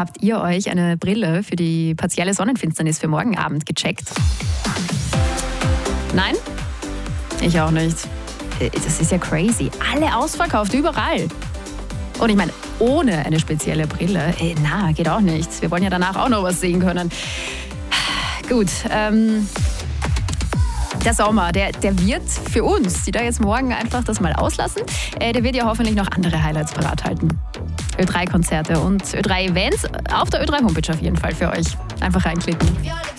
habt ihr euch eine Brille für die partielle Sonnenfinsternis für morgen Abend gecheckt? Nein? Ich auch nicht. Das ist ja crazy. Alle ausverkauft, überall. Und ich meine, ohne eine spezielle Brille, geht auch nichts. Wir wollen ja danach auch noch was sehen können. Gut, der Sommer, der wird für uns, die da jetzt morgen einfach das mal auslassen, der wird ja hoffentlich noch andere Highlights bereithalten. Ö3-Konzerte und Ö3-Events auf der Ö3-Homepage auf jeden Fall für euch. Einfach reinklicken.